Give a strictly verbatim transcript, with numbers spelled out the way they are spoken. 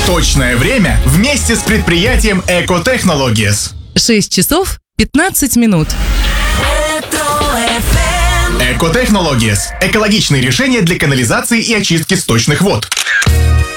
Точное время вместе с предприятием Eco Technologies. шесть часов пятнадцать минут. Eco Technologies – экологичные решения для канализации и очистки сточных вод.